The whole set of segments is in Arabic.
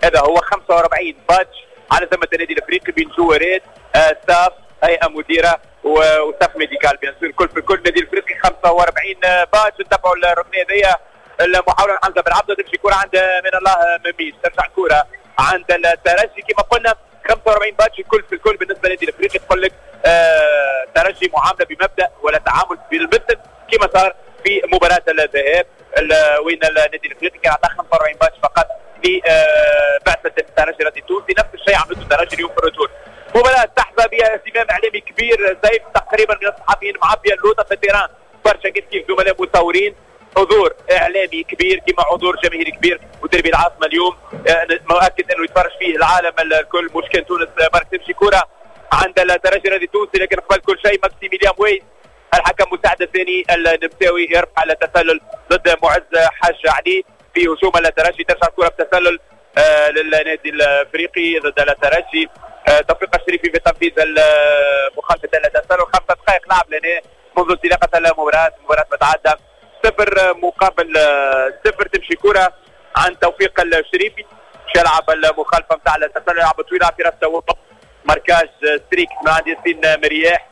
هذا هو 45 باتش على ذمه النادي الافريقي بين جوارات ستاف هيئه مديره وستاف ميديكال بيان سور كل في كل. النادي الافريقي 45 باتش. نتابعوا الركنيه هذيا المحاوله من حمزه بن عبده تمشي كره عند من الله مميس ترجع كره عند الترجي كما قلنا 45 باتش الكل في الكل بالنسبه للنادي الافريقي. تقول لك ترجي معامله بمبدا ولا تعامل بالمثل كما صار في مباراه الذهاب وين النادي الافريقي كان عطاه 45 باتش فقط لبعثه الترجي الرياضي التونسي. نفس الشيء عملته الترجي اليوم في الرجول. مباراه تحظى بها اهتمام اعلامي كبير زي تقريبا من الصحفيين معبيه اللوطه في التيران برشا كيف زملاء مصورين. حضور اعلامي كبير كما حضور جماهيري كبير وديربي العاصمه اليوم مؤكد انه يتفرج فيه العالم الكل. مش كان تونس برك تمشي كره عند الترجي الرياضي التونسي لكن قبل كل شيء ماكسيميليان ويز الحكم مساعد الثاني النمساوي يرفع التسلل ضد معز حاج علي في هجوم الترجي. ترجع الكره بتسلل للنادي الافريقي ضد الترجي. توفيق الشريفي في تنفيذ مخالفه التسلل. 5 دقائق لعب لنا منذ انطلاقه المباراه متعدى 0 مقابل 0. تمشي كره عن توفيق الشريفي باش يلعب المخالفه نتاع التسلل. يلعب طويله في راس توقف ماركاج ستريك من عند ياسين مرياح.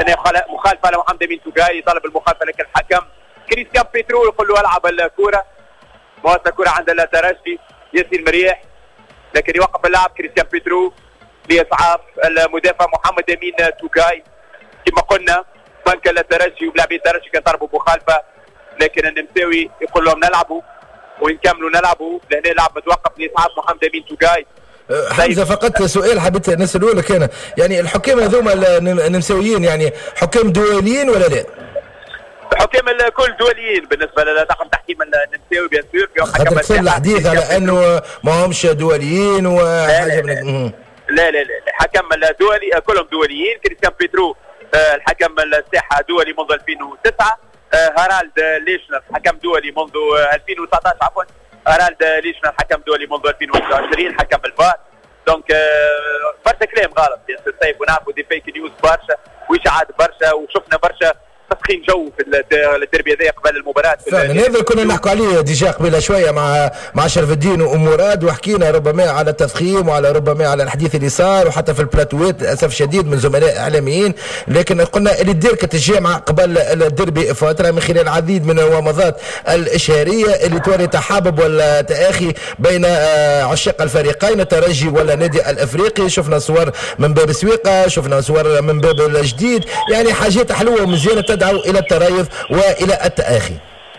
مخالفه على محمد امين توغاي يطالب المخالفه لكن الحكم كريستيان بيترو يقول له العب الكره. موصل كره عند الترجي ياسين مرياح لكن يوقف اللاعب كريستيان بيترو لاسعاف المدافع محمد امين توغاي. كما قلنا بنك الترجي ولاعبي الترجي كان طلبوا مخالفه لكن النمساوي يقول لهم نلعبوا ونكملوا نلعبوا لهنا لعب متوقف لاسعاف محمد امين توغاي. حمزه فقط سؤال حبيت نسأله لك انا يعني الحكام هذوما النمساويين يعني حكام دوليين ولا لا؟ الحكام الكل دوليين بالنسبه لطاقم تحكيم النمساوي بيان سور. خاطر تصير الحديث على انه ما همش دوليين وحاجه لا الحكم الدولي كلهم دوليين. كريستيان بيترو الحكم الساحه دولي منذ 2009. هارالد ليشنر حكم دولي منذ 2019 عفوا. هارالد ليشنر حكم دولي منذ 2021 حكم الفار. دونك برشا كلام غلط بيان سور سيف ونعرفوا دي فيك نيوز برشا واشاعات برشا وشفنا برشا تسخين جو في الديربي هذايا قبل المباراه. فعلا هذا كنا نحكوا عليه ديجا قبل شويه مع شرف الدين ومراد وحكينا ربما على التضخيم وعلى ربما على الحديث اللي صار وحتى في البلاتوات للاسف شديد من زملاء اعلاميين. لكن قلنا اللي دير كتجمع قبل الديربي فتره من خلال العديد من الومضات الاشهاريه اللي توري تحابب ولا تآخي بين عشاق الفريقين الترجي ولا النادي الافريقي. شفنا صور من باب سويقه شفنا صور من باب الجديد يعني حاجات حلوه ومزيانه تدعو الى التريث والى التآخي.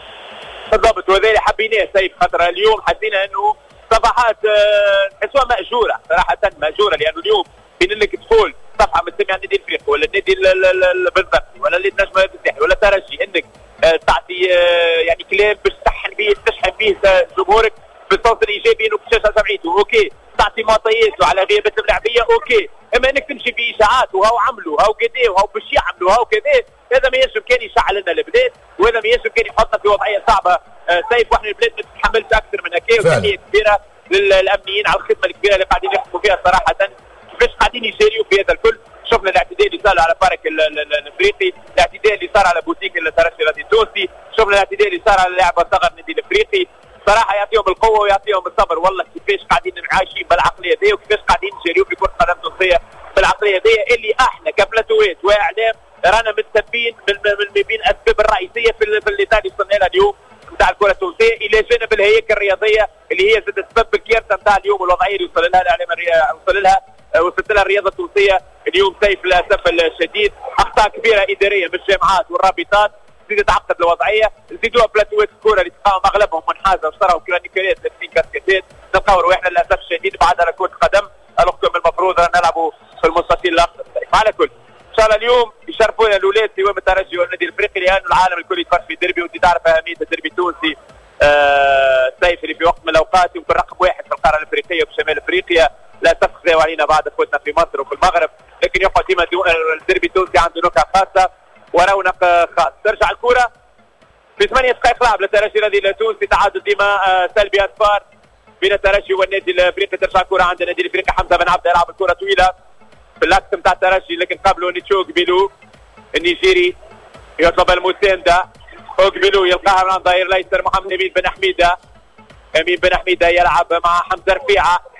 بالضبط وذلك حبيناه سيف خاطر اليوم حسينا انه صفحات نحسوها ماجوره صراحه ماجوره لانه اليوم بين انك تقول صفحه متسميه النادي الافريقي ولا النادي بالضبطي ولا اللي نجم بالساحل ولا ترجي انك تعطي يعني كلام باش تشحن به جمهورك بالصوت الايجابي انه باش سمعيته اوكي تعطي معطيات وعلى غيابات اللاعبيه اوكي. اما انك تمشي باشاعات وهو عملوا هاو كذا وهو باش يعملوا هاو كذا هذا ما يجب كان يشعل لنا البلاد وهذا ما يجب كان يحطنا في وضعيه صعبه سيف. واحنا البلاد ما تتحملش اكثر من هكا وتحيه كبيره للامنيين على الخدمه الكبيره اللي قاعدين يخدموا فيها صراحه كيفاش قاعدين يجاريوا في هذا الكل. شفنا الاعتداء اللي صار على بارك الافريقي، الاعتداء اللي صار على بوتيك الترجي الرياضي التونسي، شفنا الاعتداء اللي صار على لاعب الصغر النادي الافريقي. صراحه يعطيهم القوه ويعطيهم الصبر والله كيفاش قاعدين عايشين بالعقليه دي وكيفاش قاعدين نجاريوا في كره قدم تونسيه بالعقليه دي اللي احنا كبلاتوات واعلام رانا متسبين من بين الاسباب الرئيسيه في اللي وصلنا لها اليوم نتاع الكره التونسيه الى جانب الهياكل الرياضيه اللي هي زاد سبب الكارثه نتاع اليوم والوضعيه اللي وصل لها الاعلام وصلت لها الرياضه التونسيه اليوم سيف للاسف الشديد. اخطاء كبيره اداريه من الجامعات والرابطات تزيد تعقد الوضعيه. زيدوها بلاتوات الكره اللي تلقاهم اغلبهم منحازه واشتراوا كرانيكولات لابسين كاسكيتات نلقاو رواحنا للاسف الشديد بعد على كره قدم الحكم المفروض نلعبوا في المستطيل الاخضر. على كل ان شاء الله اليوم يشرفونا الاولاد سواء الترجي والنادي الافريقي لانه العالم الكل يتفرج في الديربي وانت تعرف اهميه الديربي التونسي سيف اللي في وقت من الاوقات يمكن رقم واحد في القاره الافريقيه وبشمال افريقيا. لا تفخذوا علينا بعد اخوتنا في مصر وفي المغرب لكن يبقى ديما الديربي التونسي عنده نكهه خاصه ورونق خاص. ترجع الكره في 8 دقائق لعب للترجي الرياضي التونسي تعادل ديما سلبي اصفار بين الترجي والنادي الافريقي. ترجع الكره عند النادي الافريقي. حمزه بن عبده يلعب الكره طويله في الاكس نتاع الترجي لكن قبله نيتشو قبيلو النيجيري يطلب المسانده. قبيلو يلقاها من ظهير الايسر محمد امين بن حميده. امين بن حميده يلعب مع حمزه رفيعه.